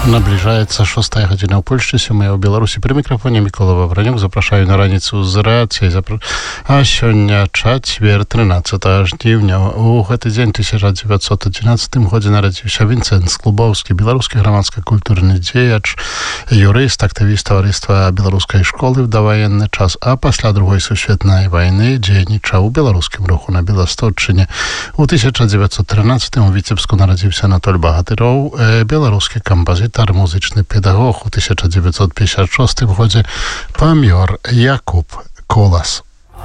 Наближаецца 6 гадзіна ў Польшчы, 7 ў Беларусі. Пры мікрафоне Мікола Вавранюк. Запрашаю на раніцу з рэакцыяй. А сёння чацвер 13 жніўня. У гэты дзень 1911 годзе нарадзіўся Вінцэнт Склубоўскі, беларускі грамадска-культурны дзеяч, юрыст, актывіст таварыства беларускай школы ў даваенны час, а пасля другой сусветнай вайны дзейнічаў у беларускім руху на Беласточчыне. У 1913 у Віцебску нарадзіўся Анатоль Багатыроў, беларускі кампазітар, музычны педагог. У 1956 годзе памёр Якуб Колас.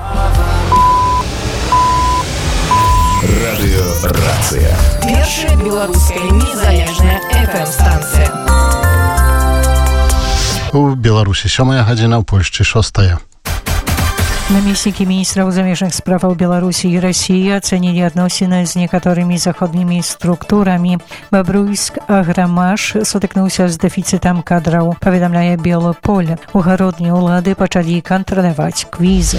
Радыёрацыя. Першая беларуская незалежная FM-станцыя. У Беларусі 7 гадзіна, ў Польшчы 6. Намеснікі міністраў замежных справаў Беларусі і Расіі ацэнілі адносіны з некаторымі заходнімі структурамі. Бабруйск Аграмаш сутыкнуўся з дэфіцытам кадраў, паведамляе Белое поле. У гародні ўлады пачалі кантраляваць квізы.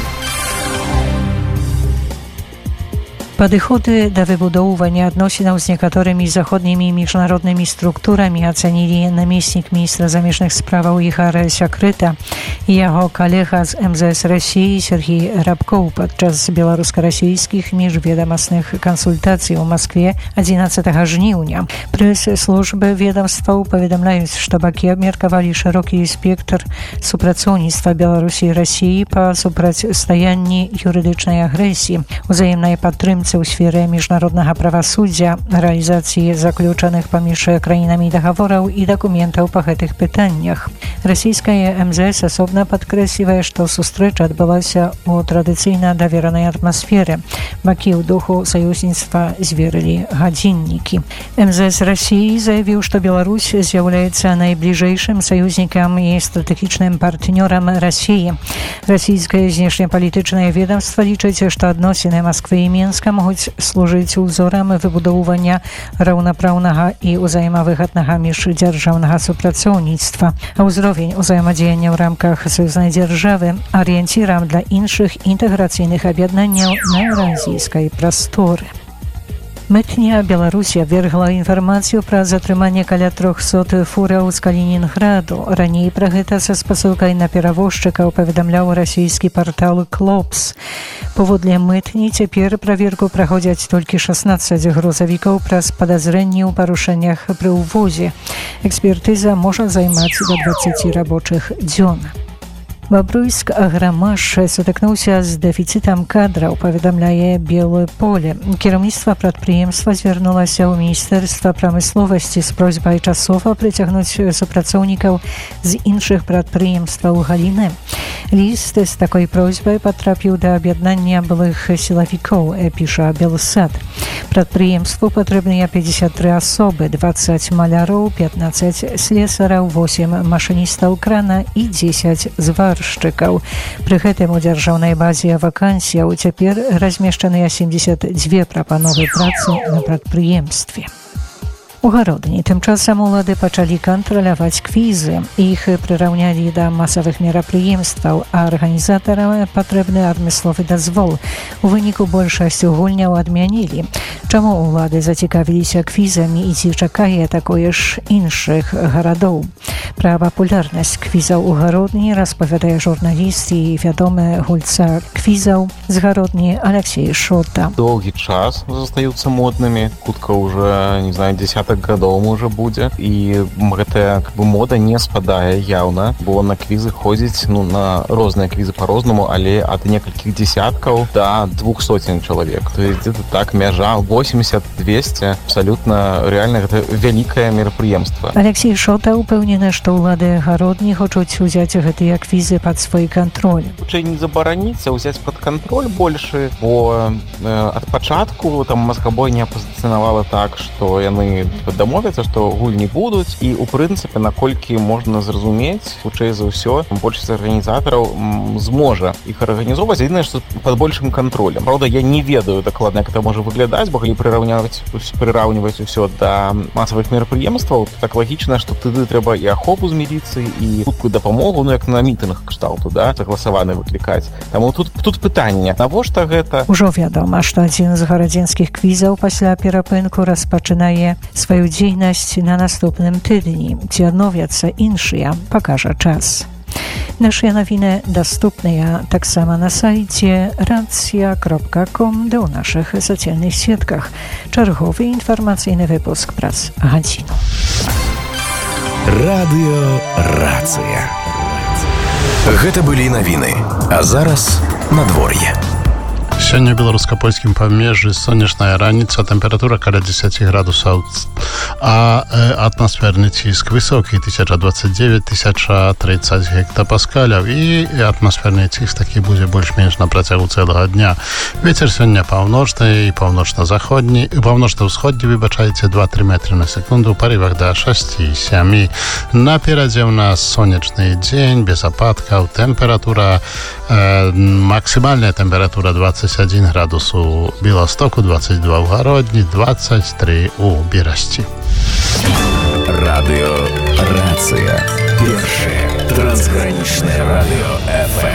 Падыходы да выбудоўвання адносінаў з некаторымі заходнімі міжнароднымі структурамі ацанілі намеснік міністра замежных справаў Ігор Сякрыта і яго калега з МЗС Расіі Сергій Рабкоў падчас беларуска-расійскіх міжведамасных кансультацый у Маскве 11 жніўня. Прэс-службы ведамстваў паведамляюць, што бакі абмеркавалі шырокі спектр супрацоўніцтва Беларусі і Расіі па супрацьстаянні юрыдычнай агрэсіі, узаемнай падтрымцы у сферы міжнароднага правасуддзя, рэалізацыі заключаных паміж краінамі дагавораў і дакументаў па гэтых пытаннях. Расійская МЗС асобна падкрэслівае, што сустрэча адбылася ў традыцыйна даверанай атмасферы. Бакі ў духу саюзніцтва зверылі гадзіннікі. МЗС Расіі заявіў, што Беларусь з'яўляецца найбліжэйшым саюзнікам і стратэгічным партнёрам Расіі. Расійскае знешнепалітычнае ведамства лічыць, што адносіны Масквы і Мінска могуць служыць узорам выбудоўвання раўнапраўнага і ўзаемавыгаднага міждзяржаўнага супрацоўніцтва, а ўзровень узаемадзеяння ў рамках саюзнай дзяржавы арыенцірам для іншых інтэграцыйных аб'яднанняў на еўразійскай прасторы. Мытня Беларусі абвергла інфармацыю пра затрыманне каля 300 фураў з Калінінграду. Раней пра гэта са спасылкай на перавозчыкаў паведамляў расійскі партал «Клопс». Паводле мытні цяпер праверку праходзяць толькі 16 грузавікаў праз падазрэнні ў парушэннях пры ўвозе. Экспертыза можа займаць да 20 рабочых дзён. Бабруйск Аграмаш сутыкнуўся з дэфіцытам кадраў, паведамляе Белое поле. Кіраўніцтва прадпрыемства звярнулася ў Міністэрства прамысловасці з просьбай часова прыцягнуць супрацоўнікаў з іншых прадпрыемстваў галіны. Ліст з такой просьбай патрапіў да аб'яднання былых сілавікоў, піша Белсад. Прадпрыемству патрэбныя 53 асобы, 20 маляроў, 15 слесараў, 8 машыністаў крана і 10 зваршчыкаў. Пры гэтым у дзяржаўнай базе вакансіяў цяпер размешчаныя 72 прапановы працы на прадпрыемстве. У гародні тым часам улады пачалі кантраляваць квізы. Іх прыраўнялі да масавых мерапрыемстваў, а арганізатарам патрэбны адмысловы дазвол. У выніку большасць гульняў адмянілі. Чаму улады зацікавіліся квізамі і ці чакае такое ж іншых гарадоў? Пра папулярнасць квізаў у гародні распавядае журналіст і вядомы гульца квізаў з гародні Алексей Шота. Долгий час застаюцца моднымі, хутка уже, не знаю, десятак гадоў можа будзе, і гэтая мода не спадае яўна, бо на квізы ходзіць, на розныя квізы по-рознаму, але ад некалькіх десяткаў да 200 чалавек. То есть это так мяжа 80-200, абсолютно реально гэта вялікае мерапрыемства. Алексей Шота упэўнены, што ўлады гародні хочуць узяць гэтыя квізы пад свой кантроль. Хутчэй не забараніцца, узяць пад кантроль больше, бо ад пачатку там Маскабой не пазіцыянавала так, што яны дамовяцца, што гульні будуць, і у прынцыпе, наколькі можна зразумець, хутчэй за ўсё, большасць арганізатараў зможа іх арганізоўваць, адзінае, што пад большым кантролем. Праўда, я не ведаю дакладна, як это можа выглядаць, бо калі прыраўніваць усё да масавых мерапрыемстваў, так лагічна, што тады трэба і ахопу з міліцыі, і хуткую дапамогу, як на мітынгах кшталту, загаласаваны выклікаць. Таму тут пытанне, навошта гэта? Ужо вядома, што адзін з гарадзенскіх квізаў пасля перапынку распачынае свой сваю дзейнасць на наступным тыдні. Ці адновяцца іншыя, пакажа час. Nasze nowiny dostępne tak samo na sajcie racja.com do naszych socjalnych siatkach. Czerwowy informacyjny wypusk prac Hancinu. Radio Racja. Гэта былі навіны, а зараз надвор'е. Сёння ў беларуска-польскім памежжы сонечная раніца, тэмпература каля 10 градусаў, а атмасферны ціск высокі 1029-1030 гектапаскаляў, і атмасферны ціск такі будзе больш-менш на працягу цэлага дня. Вецер сёння паўночны і паўночна-заходні, паўночна-ўсходні, выбачайце, 2-3 метры на секунду, у парывах да 6-7. Наперадзе ў нас сонечны дзень, без ападкаў, тэмпература, максімальная тэмпература 21 градус у Беластоку, 22 у Гародні, 23 у Берасці. Радио Рация. Першее трансграничное радио FM.